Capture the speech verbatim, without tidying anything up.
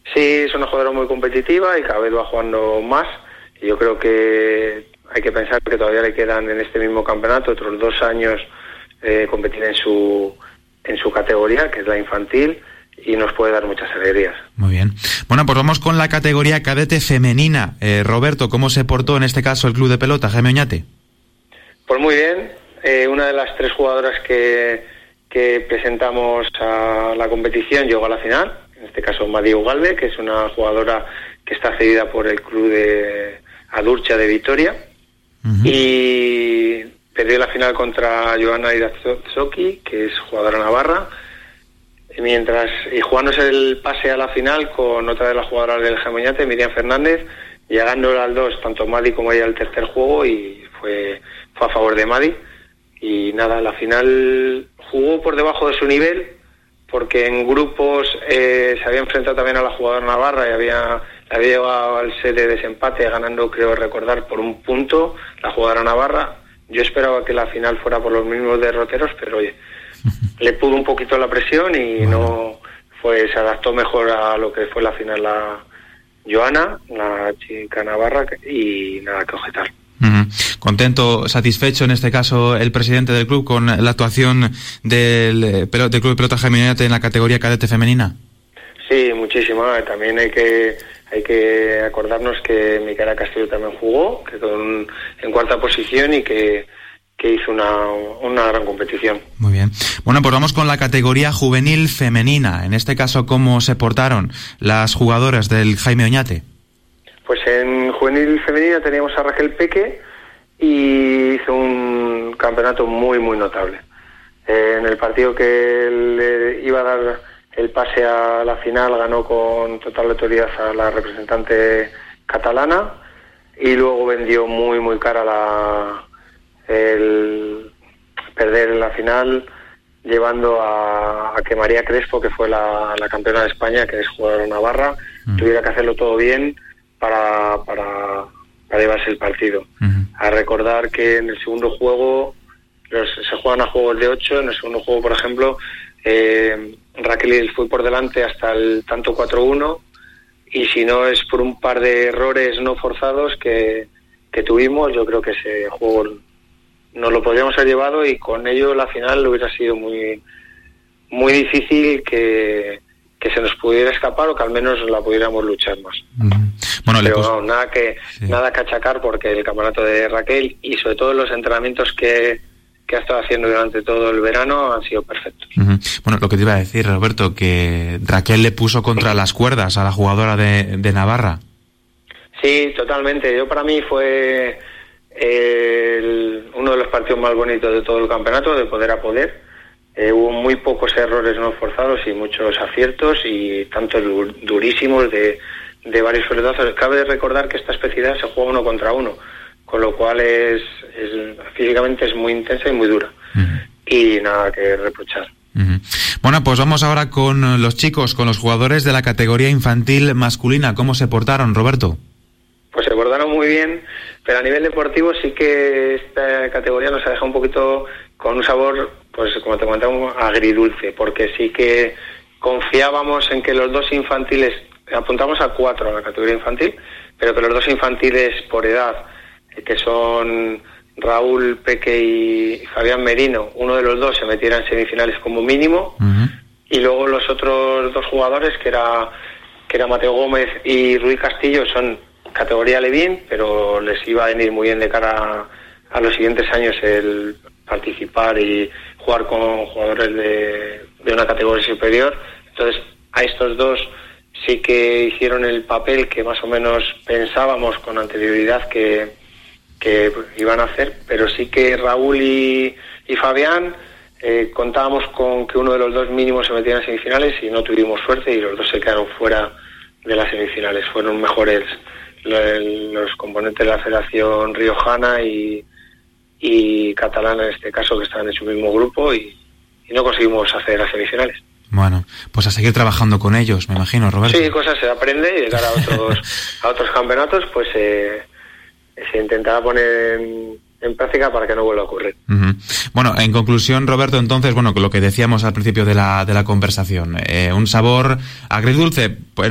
Sí, es una jugadora muy competitiva y cada vez va jugando más. Y yo creo que hay que pensar que todavía le quedan en este mismo campeonato otros dos años eh, competir en su en su categoría, que es la infantil, y nos puede dar muchas alegrías. Muy bien. Bueno, pues vamos con la categoría cadete femenina. Eh, Roberto, ¿cómo se portó en este caso el club de pelota, Jaime Oñate? Pues muy bien. Eh, una de las tres jugadoras que, que presentamos a la competición llegó a la final. En este caso, Madi Ugalde, que es una jugadora que está cedida por el club de Adurcha de Vitoria. Uh-huh. Y perdió la final contra Joana Irazzoki, que es jugadora navarra, mientras y jugándose el pase a la final con otra de las jugadoras del Jaime Oñate, Miriam Fernández, llegando a las dos, tanto Madi como ella, al tercer juego, y fue, fue a favor de Madi. Y nada, la final jugó por debajo de su nivel, porque en grupos eh, se había enfrentado también a la jugadora navarra y había, había llegado al set de desempate, ganando, creo recordar, por un punto la jugadora navarra. Yo esperaba que la final fuera por los mismos derroteros, pero oye, le pudo un poquito la presión y bueno. no fue se adaptó mejor a lo que fue la final la Joana, la chica navarra, y nada que objetar. Uh-huh. Contento, satisfecho en este caso el presidente del club con la actuación del, del Club de Pelota Jaime Oñate en la categoría cadete femenina. Sí, muchísimo. También hay que hay que acordarnos que Micaela Castillo también jugó, que con, en cuarta posición y que, que hizo una, una gran competición. Muy bien. Bueno, pues vamos con la categoría juvenil femenina. En este caso, ¿cómo se portaron las jugadoras del Jaime Oñate? Pues en juvenil femenina teníamos a Raquel Peque y hizo un campeonato muy, muy notable. Eh, en el partido que le iba a dar el pase a la final, ganó con total autoridad a la representante catalana y luego vendió muy, muy cara la, el perder en la final, llevando a, a que María Crespo, que fue la, la campeona de España, que es jugadora navarra, mm. tuviera que hacerlo todo bien para, para, para llevarse el partido. Uh-huh. A recordar que en el segundo juego los, se juegan a juegos de ocho. En el segundo juego, por ejemplo, eh, Raquel fue por delante hasta el tanto cuatro uno, y si no es por un par de errores no forzados que, que tuvimos, yo creo que ese juego nos lo podríamos haber llevado, y con ello la final hubiera sido muy muy difícil que, que se nos pudiera escapar, o que al menos la pudiéramos luchar más. Uh-huh. Bueno, pero pos- no, nada que sí. nada que achacar, porque el campeonato de Raquel y sobre todo los entrenamientos que, que ha estado haciendo durante todo el verano han sido perfectos. Uh-huh. Bueno, lo que te iba a decir, Roberto, que Raquel le puso contra las cuerdas a la jugadora de, de Navarra. Sí, totalmente. Yo para mí fue el, uno de los partidos más bonitos de todo el campeonato, de poder a poder. Eh, hubo muy pocos errores no forzados y muchos aciertos, y tantos dur, durísimos de, de varios pelotas. Cabe recordar que esta especialidad se juega uno contra uno, con lo cual es, es físicamente es muy intensa y muy dura. Uh-huh. Y nada que reprochar. Uh-huh. Bueno, pues vamos ahora con los chicos, con los jugadores de la categoría infantil masculina. ¿Cómo se portaron, Roberto? Pues se portaron muy bien, pero a nivel deportivo sí que esta categoría nos ha dejado un poquito con un sabor, pues como te comentaba, agridulce, porque sí que confiábamos en que los dos infantiles, apuntamos a cuatro a la categoría infantil, pero que los dos infantiles por edad, que son Raúl Peque y Fabián Merino, uno de los dos se metiera en semifinales como mínimo, uh-huh. y luego los otros dos jugadores, que era que era Mateo Gómez y Rui Castillo, son categoría Levín, pero les iba a venir muy bien de cara a, a los siguientes años el participar y jugar con jugadores de, de una categoría superior. Entonces a estos dos sí que hicieron el papel que más o menos pensábamos con anterioridad que, que iban a hacer, pero sí que Raúl y, y Fabián eh, contábamos con que uno de los dos mínimos se metiera en semifinales, y no tuvimos suerte y los dos se quedaron fuera de las semifinales. Fueron mejores los componentes de la Federación Riojana y, y catalana, en este caso, que estaban en su mismo grupo, y, y no conseguimos hacer las semifinales. Bueno, pues a seguir trabajando con ellos, me imagino, Roberto. Sí, cosas se aprende, y de cara a otros, a otros campeonatos, pues eh, se intentará poner en, en práctica para que no vuelva a ocurrir. Uh-huh. Bueno, en conclusión, Roberto, entonces, bueno, lo que decíamos al principio de la, de la conversación, eh, un sabor agridulce, pues